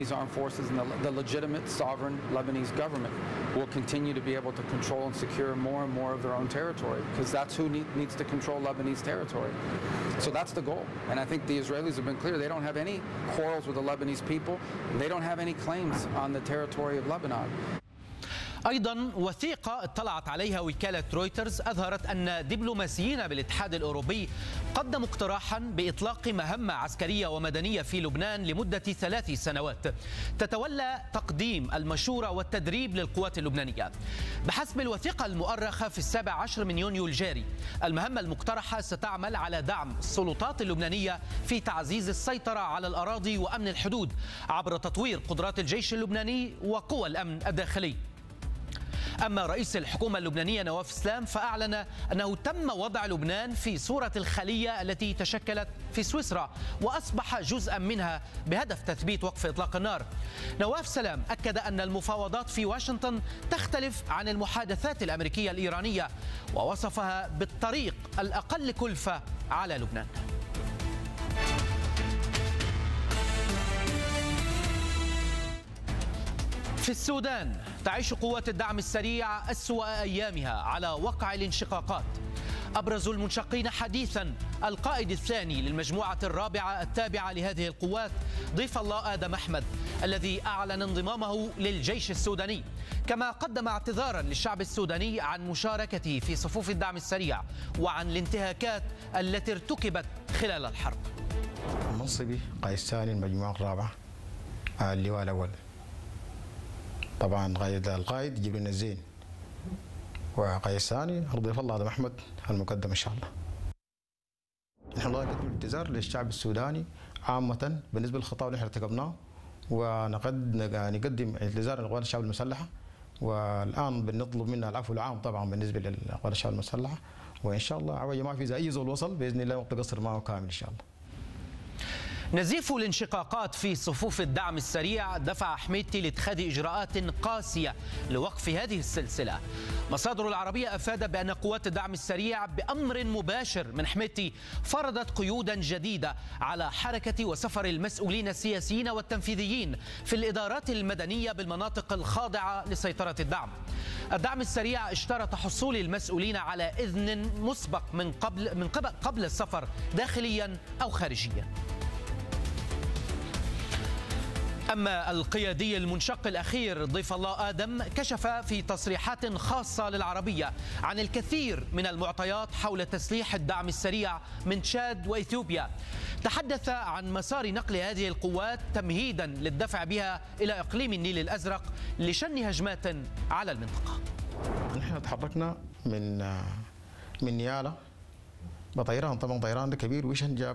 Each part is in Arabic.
These armed forces and the legitimate sovereign Lebanese government will continue to be able to control and secure more and more of their own territory, because that's who needs to control Lebanese territory. So that's the goal. And I think the Israelis have been clear. They don't have any quarrels with the Lebanese people. They don't have any claims on the territory of Lebanon. أيضا وثيقة اطلعت عليها وكالة رويترز أظهرت أن دبلوماسيين بالاتحاد الأوروبي قدموا اقتراحا بإطلاق مهمة عسكرية ومدنية في لبنان لمدة 3 سنوات تتولى تقديم المشورة والتدريب للقوات اللبنانية. بحسب الوثيقة المؤرخة في 17 من يونيو الجاري، المهمة المقترحة ستعمل على دعم السلطات اللبنانية في تعزيز السيطرة على الأراضي وأمن الحدود عبر تطوير قدرات الجيش اللبناني وقوى الأمن الداخلي. أما رئيس الحكومة اللبنانية نواف إسلام فأعلن أنه تم وضع لبنان في صورة الخلية التي تشكلت في سويسرا وأصبح جزءا منها بهدف تثبيت وقف إطلاق النار. نواف سلام أكد أن المفاوضات في واشنطن تختلف عن المحادثات الأمريكية الإيرانية ووصفها بالطريق الأقل كلفة على لبنان. في السودان تعيش قوات الدعم السريع أسوأ أيامها على وقع الانشقاقات. أبرز المنشقين حديثا القائد الثاني للمجموعة الرابعة التابعة لهذه القوات ضيف الله آدم أحمد الذي أعلن انضمامه للجيش السوداني، كما قدم اعتذارا للشعب السوداني عن مشاركته في صفوف الدعم السريع وعن الانتهاكات التي ارتكبت خلال الحرب. منصبي قائد ثاني المجموعة الرابعة اللواء الأول. طبعا القائد يجيب لنا الزين، وقائد الثاني ضيف الله آدم أحمد المقدم إن شاء الله. نحن نقدم اعتذار للشعب السوداني عامة بالنسبة للخطأ اللي احنا ارتكبناه، ونقدم اعتذار لقوات الشعب المسلحة، والآن بنطلب منها العفو العام طبعا بالنسبة لقوات الشعب المسلحة، وإن شاء الله عوجة ما في إذا أي زول وصل بإذن الله وقت قصر معه كامل إن شاء الله. نزيف الانشقاقات في صفوف الدعم السريع دفع حميدتي لاتخاذ إجراءات قاسية لوقف هذه السلسلة. مصادر العربية أفادت بأن قوات الدعم السريع بأمر مباشر من حميدتي فرضت قيودا جديدة على حركة وسفر المسؤولين السياسيين والتنفيذيين في الإدارات المدنية بالمناطق الخاضعة لسيطرة الدعم. الدعم السريع اشترط حصول المسؤولين على إذن مسبق قبل السفر داخليا أو خارجيا. أما القيادي المنشق الأخير ضيف الله آدم كشف في تصريحات خاصة للعربية عن الكثير من المعطيات حول تسليح الدعم السريع من تشاد وإثيوبيا. تحدث عن مسار نقل هذه القوات تمهيدا للدفع بها إلى إقليم النيل الأزرق لشن هجمات على المنطقة. نحن تحركنا من نيالا بطيران، طبعا طيران كبير وشن جاب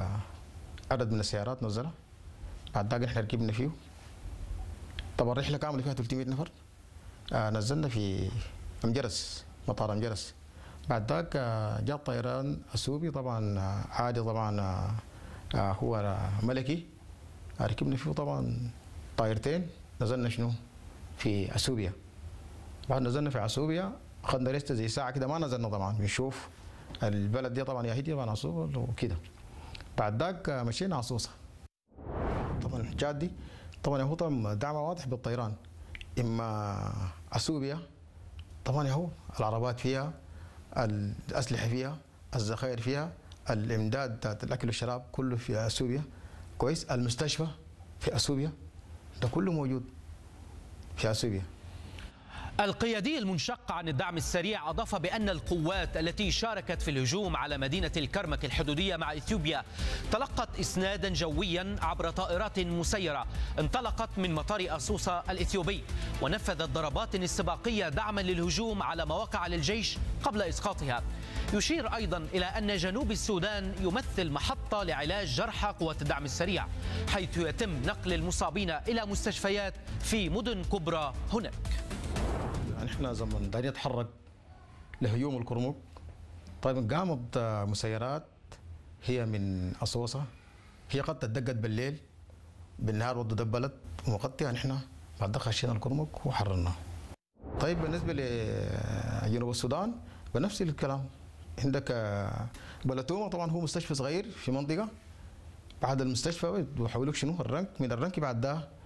عدد من السيارات نزلها. بعد ذاك احنا ركبنا فيه، طبعا الرحله كامله فيها 300 نفر. نزلنا في أمجرس، مطار أمجرس. بعد ذاك جاء الطيران السوبي طبعا عادي، طبعا هو ملكي، ركبنا فيه طبعا طائرتين. نزلنا شنو في عسوبيا. بعد نزلنا في عسوبيا اخذنا ريست زي ساعه كده، ما نزلنا طبعا بنشوف البلد دي طبعا يا هدي طبعا عصوبه وكده. بعد ذاك مشينا عصوصه. طبعا الحجات دي طبعا هو طبعا دعم واضح بالطيران، اما عسوبيا طبعا هو العربات فيها، الاسلحه فيها، الذخائر فيها، الامداد بتاعت الاكل والشراب كله في عسوبيا كويس، المستشفى في عسوبيا، ده كله موجود في عسوبيا. القيادي المنشق عن الدعم السريع أضاف بأن القوات التي شاركت في الهجوم على مدينة الكرمك الحدودية مع إثيوبيا تلقت إسنادا جويا عبر طائرات مسيرة انطلقت من مطار أسوسة الإثيوبي، ونفذت ضربات استباقية دعما للهجوم على مواقع للجيش قبل إسقاطها. يشير أيضا إلى أن جنوب السودان يمثل محطة لعلاج جرحى قوات الدعم السريع، حيث يتم نقل المصابين إلى مستشفيات في مدن كبرى هناك. نحن زمن دايرين نتحرك لهجوم الكرمك، طيب قامت مسيرات هي من أصوصة، هي قد تدقت بالليل، بالنهار ودوا دبلت ومقطعة. نحن بعد خشينا الكرمك وحررناه. طيب بالنسبة لجنوب السودان بنفس الكلام، عندك بلاتوما طبعا هو مستشفى صغير في منطقة، بعد المستشفى بيحولوك شنو الرنك، من الرنك بعد ده